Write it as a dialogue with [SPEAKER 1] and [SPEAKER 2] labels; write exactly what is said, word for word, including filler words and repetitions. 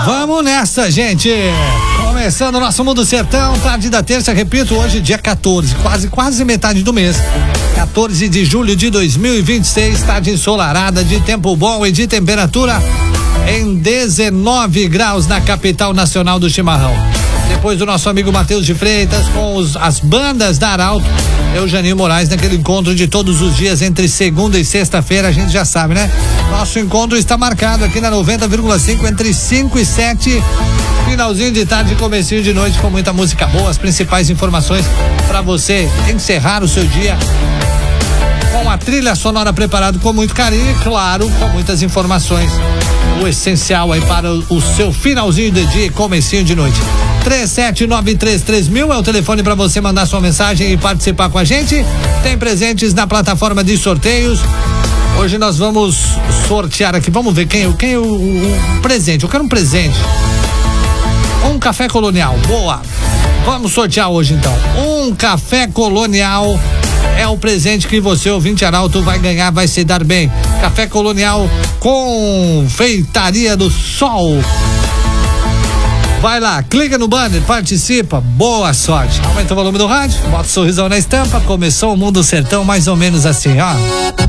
[SPEAKER 1] Vamos nessa, gente. Começando o nosso Mundo Sertão, tarde da terça, repito, hoje dia quatorze, quase, quase metade do mês. quatorze de julho de dois mil e vinte e seis, tarde ensolarada, de tempo bom e de temperatura em dezenove graus na capital nacional do chimarrão. Depois do nosso amigo Matheus de Freitas com os, as bandas da Arauto, eu, Janinho Moraes, naquele encontro de todos os dias entre segunda e sexta-feira, a gente já sabe, né? Nosso encontro está marcado aqui na noventa vírgula cinco entre cinco e sete, finalzinho de tarde e comecinho de noite com muita música boa, as principais informações para você encerrar o seu dia com a trilha sonora preparada com muito carinho e, claro, com muitas informações. O essencial aí para o, o seu finalzinho de dia e comecinho de noite. três sete nove três três mil é o telefone para você mandar sua mensagem e participar com a gente. Tem presentes na plataforma de sorteios. Hoje nós vamos sortear aqui. Vamos ver quem, quem o, o, o presente. Eu quero um presente. Um café colonial. Boa. Vamos sortear hoje então. Um café colonial é o presente que você, ouvinte Arauto, vai ganhar, vai se dar bem. Café colonial Confeitaria do Sol. Vai lá, clica no banner, participa, boa sorte. Aumenta o volume do rádio, bota um sorrisão na estampa. Começou o Mundo Sertão mais ou menos assim, ó.